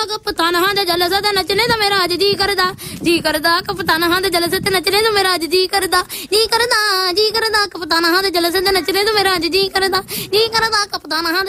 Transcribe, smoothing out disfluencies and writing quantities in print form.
ਕਪਤਾਨ ਹਾਂ ਦੇ ਜਲਸੇ ਤੇ ਨੱਚਣੇ ਦਾ ਮੇਰਾ ਅੱਜ ਜੀ ਕਰਦਾ ਕਪਤਾਨ ਹਾਂ ਦੇ ਜਲਸੇ ਤੇ ਨੱਚਣੇ ਦਾ ਮੇਰਾ ਅੱਜ ਜੀ ਕਰਦਾ ਕਪਤਾਨ ਹਾਂ ਦੇ ਜਲਸੇ ਤੇ ਨੱਚਣੇ ਦਾ ਮੇਰਾ ਅੱਜ ਜੀ ਕਰਦਾ ਕਪਤਾਨ ਹਾਂ